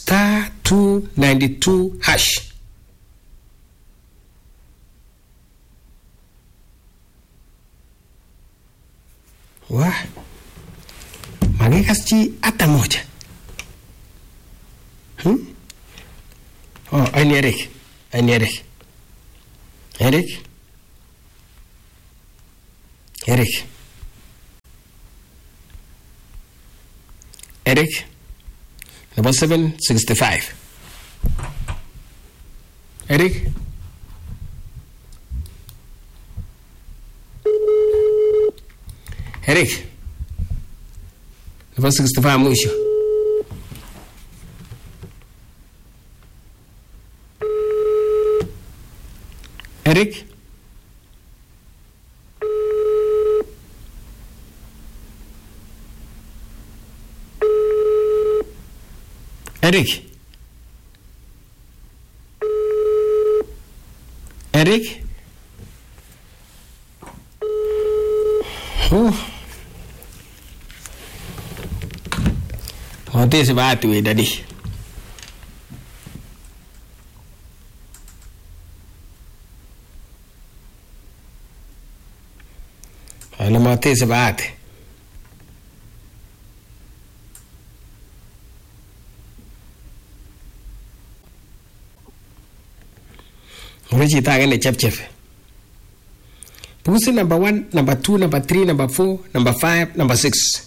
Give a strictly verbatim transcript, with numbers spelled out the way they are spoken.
star two ninety-two hash. Wah, magikas hata moja. Hmm? Oh, I need Eric. I need Eric. Eric? Eric? Eric? Number seven sixty-five. Eric? Eric? Number sixty-five mwisho. Eric? Eric? Eric? Oh. Oh, this is bad to daddy. Alam mo, this is bad. Unaji tagane chep chep. Pusi number one, number two, number three, number four, number five, number six.